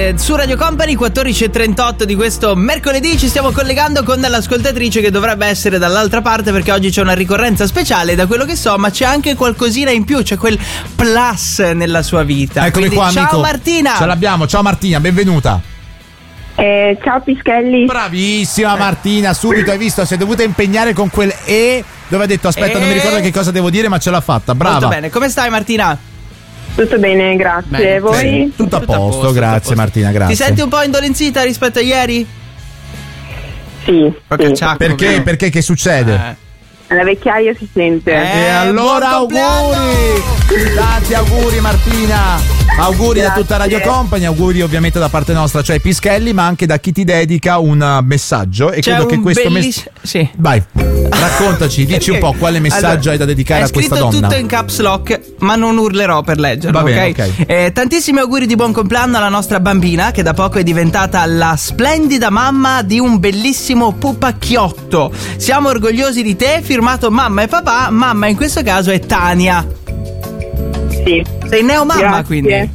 su Radio Company 14:38 di questo mercoledì. Ci stiamo collegando con l'ascoltatrice che dovrebbe essere dall'altra parte, perché oggi c'è una ricorrenza speciale, da quello che so, ma c'è anche qualcosina in più, c'è quel plus nella sua vita. Eccomi qua, ciao amico. Martina. Ce l'abbiamo, ciao Martina, benvenuta. Ciao Pischelli. Bravissima Martina, subito hai visto, si è dovuta impegnare con quel dove ha detto aspetta, non mi ricordo che cosa devo dire, ma ce l'ha fatta, brava. Molto bene, come stai Martina? Tutto bene, grazie. Bene. Voi? Sì, tutto a posto, grazie Martina, grazie. Ti senti un po' indolenzita rispetto a ieri? Sì. Cacciacco, Perché? vero? Perché che succede? La vecchiaia si sente. E allora buon compleanno! auguri! Tanti auguri Martina! Auguri da tutta Radio Company, auguri ovviamente da parte nostra, cioè Pischelli, ma anche da chi ti dedica un messaggio. E C'è credo che questo sì. Vai, raccontaci, dici un po' quale messaggio hai da dedicare a questa donna. È scritto tutto in caps lock, ma non urlerò per leggerlo. Va bene, ok. Tantissimi auguri di buon compleanno alla nostra bambina, che da poco è diventata la splendida mamma di un bellissimo pupacchiotto. Siamo orgogliosi di te, firmato mamma e papà. Mamma in questo caso è Tania. Sì. Sei neomamma. Grazie. Quindi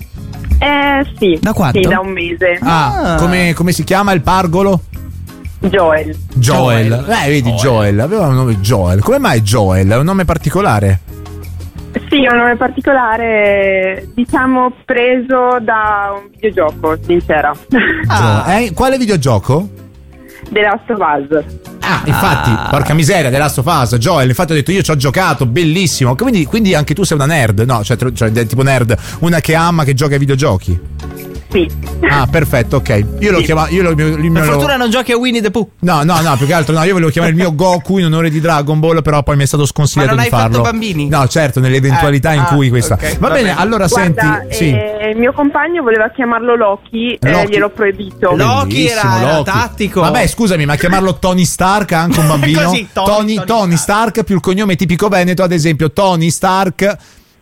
Sì. Da quanto? Sì, da un mese. Come si chiama il pargolo? Joel. Vedi Joel, aveva un nome Joel. Come mai Joel? È un nome particolare? Sì, è un nome particolare, diciamo preso da un videogioco, sincera. Quale videogioco? The Last of Us. Infatti, porca miseria, The Last of Us, Joel, infatti ho detto io ci ho giocato, bellissimo. Quindi anche tu sei una nerd, no? Cioè tipo nerd, una che ama, che gioca ai videogiochi. Sì. Perfetto, ok. Io lo chiamo. per fortuna non giochi a Winnie the Pooh. No, più che altro no, io volevo chiamare il mio Goku in onore di Dragon Ball, però poi mi è stato sconsigliato Ma non di hai farlo. fatto bambini? No, certo, nelle eventualità in cui questa. Okay, va bene, allora Guarda, senti, sì. il mio compagno voleva chiamarlo Loki, gliel'ho proibito. Loki era tattico. Vabbè, scusami, ma chiamarlo Tony Stark anche un bambino? Così, Tony Stark più il cognome tipico veneto, ad esempio Tony Stark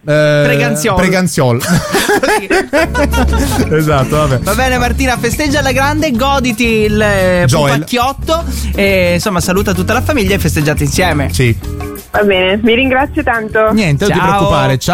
Preganziol. Esatto, vabbè. Va bene Martina, festeggia alla grande, goditi il pupacchiotto e insomma saluta tutta la famiglia e festeggiate insieme. Sì. Va bene, vi ringrazio tanto. Niente, non ti preoccupare. Ciao.